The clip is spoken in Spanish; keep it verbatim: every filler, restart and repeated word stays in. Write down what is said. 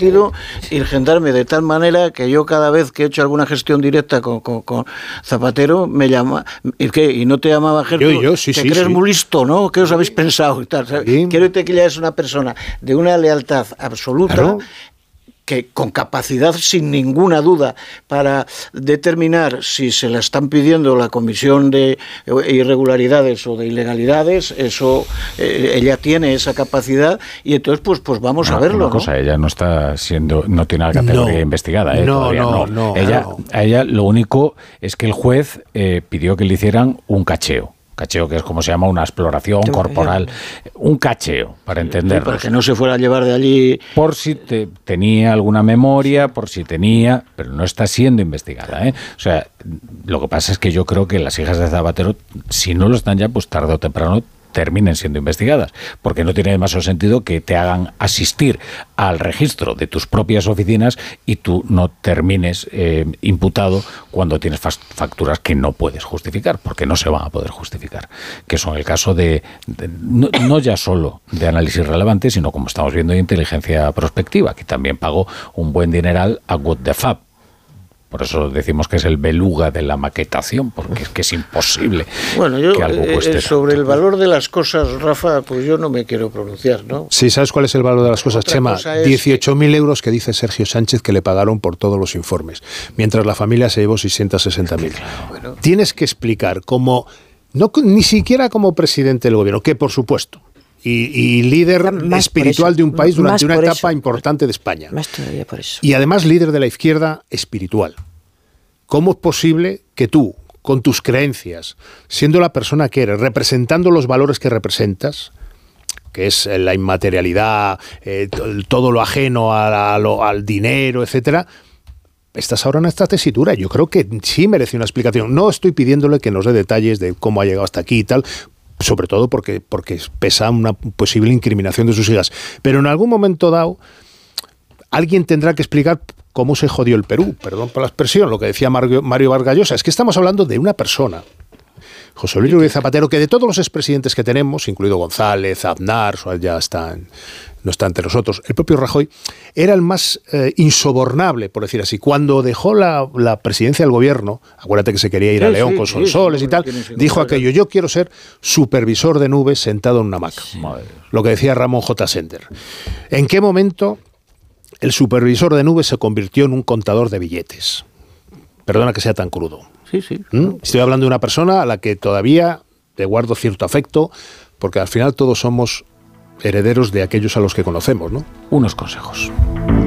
partido y el gendarme, de tal manera que yo cada vez que he hecho alguna gestión directa con, con, con Zapatero me llama, ¿y qué? ¿Y no te llamaba Gertrude? Yo, yo, sí, ¿Te sí, crees sí. muy listo, no? ¿Qué os habéis pensado? Y tal, Sí. Quiero decir que ella es una persona de una lealtad absoluta, Claro. que con capacidad sin ninguna duda para determinar si se la están pidiendo la comisión de irregularidades o de ilegalidades, eso eh, ella tiene esa capacidad y entonces pues pues vamos no, a verlo, una cosa, ¿no? ella no está siendo, no tiene la categoría No. investigada, ¿eh? No, Todavía no, no. no, ella, no. A ella lo único es que el juez eh, pidió que le hicieran un cacheo. Cacheo, que es como se llama una exploración corporal, un cacheo, para entenderlo. Para que no se fuera a llevar de allí. Por si te, tenía alguna memoria, por si tenía, pero no está siendo investigada, ¿eh? O sea, lo que pasa es que yo creo que las hijas de Zapatero, si no lo están ya, pues tarde o temprano terminen siendo investigadas, porque no tiene demasiado sentido que te hagan asistir al registro de tus propias oficinas y tú no termines eh, imputado cuando tienes facturas que no puedes justificar, porque no se van a poder justificar, que son el caso de, de no, no ya solo de análisis relevante, sino como estamos viendo de inteligencia prospectiva, que también pagó un buen dineral a What the Fab. Por eso decimos que es el beluga de la maquetación, porque es que es imposible bueno, yo, que algo cueste eh, sobre tanto. El valor de las cosas, Rafa, pues yo no me quiero pronunciar, ¿no? Sí, ¿sabes cuál es el valor de las cosas, Otra Chema? cosa es dieciocho mil euros que dice Sergio Sánchez que le pagaron por todos los informes, mientras la familia se llevó seiscientos sesenta mil. Bueno. Tienes que explicar como, no ni siquiera como presidente del gobierno, que por supuesto, y, y líder Más espiritual por eso, de un país durante más una por etapa eso. importante de España. Más todavía por eso. Y además líder de la izquierda espiritual. ¿Cómo es posible que tú, con tus creencias, siendo la persona que eres, representando los valores que representas, que es la inmaterialidad, eh, todo lo ajeno a, a lo, al dinero, etcétera, estás ahora en esta tesitura? Yo creo que sí merece una explicación. No estoy pidiéndole que nos dé detalles de cómo ha llegado hasta aquí y tal, sobre todo porque, porque pesa una posible incriminación de sus hijas. Pero en algún momento dado, alguien tendrá que explicar cómo se jodió el Perú, perdón por la expresión, lo que decía Mario, Mario Vargas Llosa. Es que estamos hablando de una persona, José Luis Rodríguez Zapatero, que de todos los expresidentes que tenemos, incluido González, Aznar, ya está, no está entre nosotros, el propio Rajoy, era el más eh, insobornable, por decir así. Cuando dejó la, la presidencia del gobierno, acuérdate que se quería ir Sí, a León sí, con sí, Sonsoles sí, y tal, sí, dijo aquello: yo quiero ser supervisor de nubes sentado en una hamaca. Madre. Lo que decía Ramón J. Sender. ¿En qué momento el supervisor de nubes se convirtió en un contador de billetes? Perdona que sea tan crudo. Sí, sí. ¿Mm? Estoy hablando de una persona a la que todavía le guardo cierto afecto, porque al final todos somos herederos de aquellos a los que conocemos, ¿no? Unos consejos.